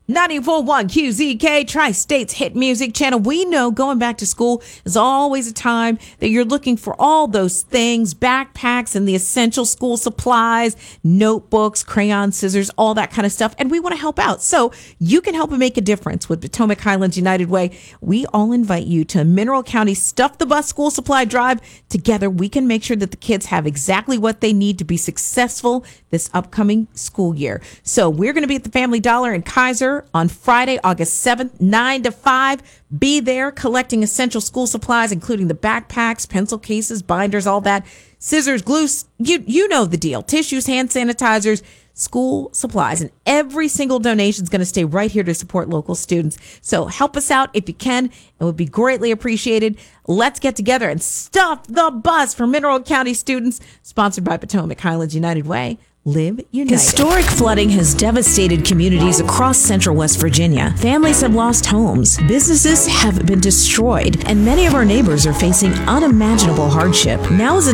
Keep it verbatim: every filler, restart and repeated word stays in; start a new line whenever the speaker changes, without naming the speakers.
ninety-four point one Q Z K, Tri-State's hit music channel. We know going back to school is always a time that you're looking for all those things, backpacks and the essential school supplies, notebooks, crayons, scissors, all that kind of stuff. And we want to help out. So you can help and make a difference with Potomac Highlands United Way. We all invite you to Mineral County Stuff the Bus School Supply Drive. Together, we can make sure that the kids have exactly what they need to be successful this upcoming school year. So we're going to be at the Family Dollar in Kaiser on Friday, August seventh, nine to five. Be there collecting essential school supplies, including the backpacks, pencil cases, binders, all that, scissors, glue. You, you know the deal. Tissues, hand sanitizers, school supplies. And every single donation is going to stay right here to support local students. So help us out if you can. It would be greatly appreciated. Let's get together and stuff the bus for Mineral County students. Sponsored by Potomac Highlands United Way. Live United.
Historic flooding has devastated communities across central West Virginia. Families have lost homes, businesses have been destroyed, and many of our neighbors are facing unimaginable hardship. Now is a